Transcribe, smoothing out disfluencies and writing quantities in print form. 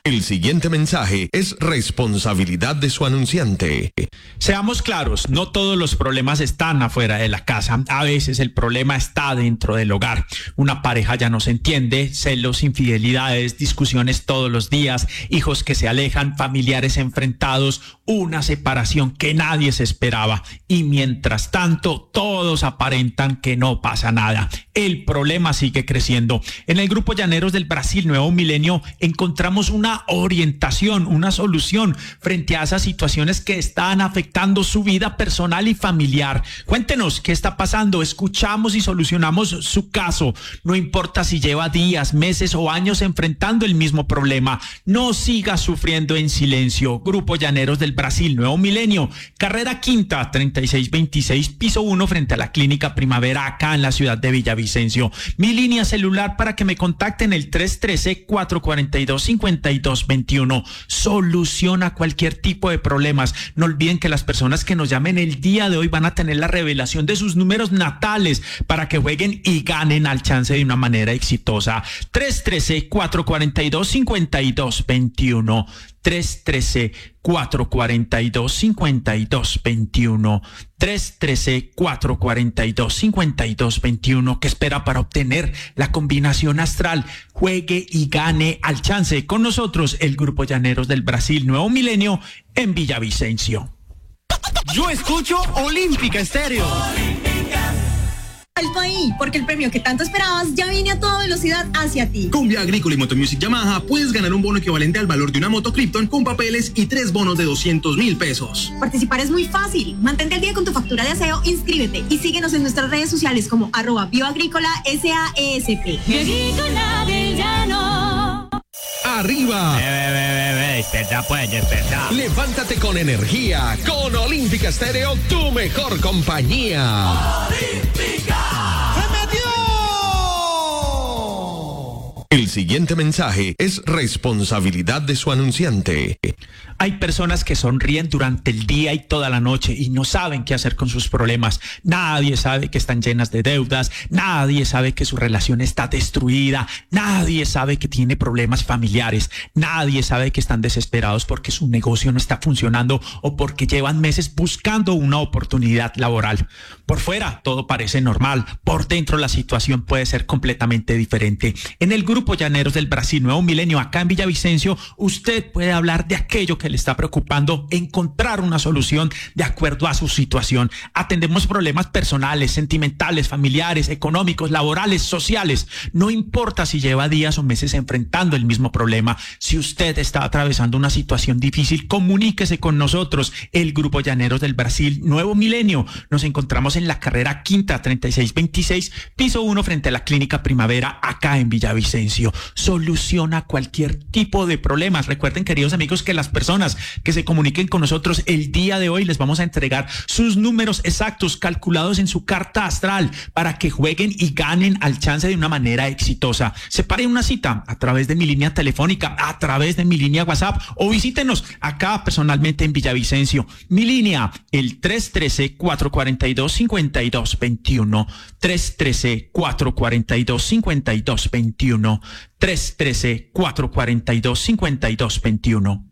El siguiente mensaje es responsabilidad de su anunciante. Seamos claros, no todos los problemas están afuera de la casa. A veces el problema está dentro del hogar. Una pareja ya no se entiende, celos, infidelidades, discusiones todos los días, hijos que se alejan, familiares enfrentados, una separación que nadie se esperaba. Y mientras tanto, todos aparentan que no pasa nada. El problema sigue creciendo. En el Grupo Llaneros del Brasil Nuevo Milenio encontramos una orientación, una solución frente a esas situaciones que están afectando su vida personal y familiar. Cuéntenos qué está pasando, escuchamos y solucionamos su caso. No importa si lleva días, meses o años enfrentando el mismo problema, no siga sufriendo en silencio. Grupo Llaneros del Brasil Nuevo Milenio, carrera quinta, 3626, piso 1 frente a la Clínica Primavera, acá en la ciudad de Villavicencio. Mi línea celular para que me contacten, el 313-442-5221. Soluciona cualquier tipo de problemas. No olviden que las personas que nos llamen el día de hoy van a tener la revelación de sus números natales para que jueguen y ganen al chance de una manera exitosa. 313-442-5221. 313-442-5221. 313-442-5221. ¿Qué espera para obtener la combinación astral? Juegue y gane al chance. Con nosotros, el Grupo Llaneros del Brasil Nuevo Milenio en Villavicencio. Yo escucho Olímpica Estéreo. Alto ahí, porque el premio que tanto esperabas ya viene a toda velocidad hacia ti. Con Vía Agrícola y Motomusic Yamaha puedes ganar un bono equivalente al valor de una moto Krypton con papeles y 3 bonos de 200,000 pesos. Participar es muy fácil. Mantente al día con tu factura de aseo, inscríbete y síguenos en nuestras redes sociales como @bioagrícola SAESP. Agrícola del Llano. Arriba. Desperta pues, desperta. Levántate con energía, con Olímpica Estéreo, tu mejor compañía. ¡Olímpica! ¡Se metió! El siguiente mensaje es responsabilidad de su anunciante. Hay personas que sonríen durante el día y toda la noche y no saben qué hacer con sus problemas. Nadie sabe que están llenas de deudas, nadie sabe que su relación está destruida, nadie sabe que tiene problemas familiares, nadie sabe que están desesperados porque su negocio no está funcionando o porque llevan meses buscando una oportunidad laboral. Por fuera todo parece normal, por dentro la situación puede ser completamente diferente. En el Grupo Llaneros del Brasil Nuevo Milenio, acá en Villavicencio, usted puede hablar de aquello que le está preocupando, encontrar una solución de acuerdo a su situación. Atendemos problemas personales, sentimentales, familiares, económicos, laborales, sociales. No importa si lleva días o meses enfrentando el mismo problema. Si usted está atravesando una situación difícil, comuníquese con nosotros, el Grupo Llaneros del Brasil Nuevo Milenio. Nos encontramos en la carrera quinta, 3626, piso 1 frente a la Clínica Primavera, acá en Villavicencio. Soluciona cualquier tipo de problemas. Recuerden, queridos amigos, que las personas que se comuniquen con nosotros el día de hoy les vamos a entregar sus números exactos calculados en su carta astral para que jueguen y ganen al chance de una manera exitosa. Separen una cita a través de mi línea telefónica, a través de mi línea WhatsApp o visítenos acá personalmente en Villavicencio. Mi línea, el 313-442-5221. 313-442-5221. 313-442-5221.